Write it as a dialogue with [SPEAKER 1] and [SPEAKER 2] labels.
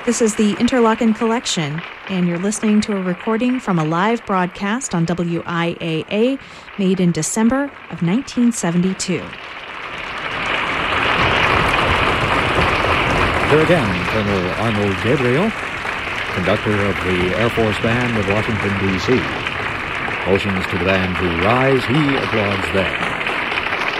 [SPEAKER 1] This is the Interlochen Collection, and you're listening to a recording from a live broadcast on WIAA made in December of 1972.
[SPEAKER 2] Here again, Colonel Arnold Gabriel, conductor of the Air Force Band of Washington, D.C. Motions to the band to rise, he applauds them.